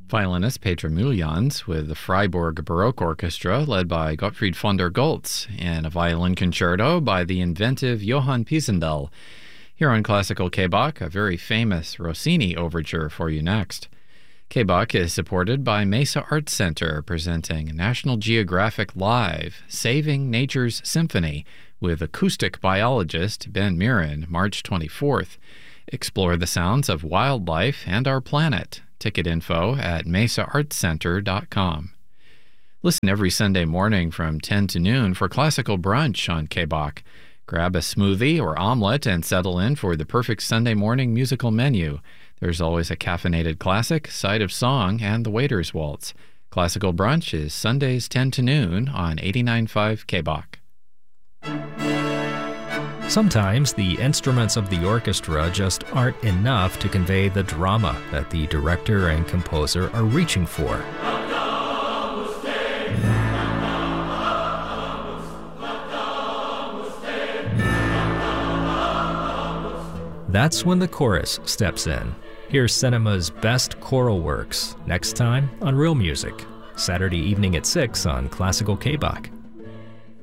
Violinist Petra Muljans with the Freiburg Baroque Orchestra led by Gottfried von der Goltz and a violin concerto by the inventive Johann Pisendel. Here on Classical K-Bach, a very famous Rossini overture for you next. K-Bach is supported by Mesa Arts Center, presenting National Geographic Live, Saving Nature's Symphony, with acoustic biologist Ben Mirren, March 24th. Explore the sounds of wildlife and our planet. Ticket info at mesaartscenter.com. Listen every Sunday morning from 10 to noon for Classical Brunch on K-Bach. Grab a smoothie or omelet and settle in for the perfect Sunday morning musical menu. There's always a caffeinated classic, side of song, and the waiter's waltz. Classical Brunch is Sundays 10 to noon on 89.5 K-Bach. Sometimes the instruments of the orchestra just aren't enough to convey the drama that the director and composer are reaching for. That's when the chorus steps in. Here's cinema's best choral works, next time on Real Music, Saturday evening at 6 on Classical K-Bach.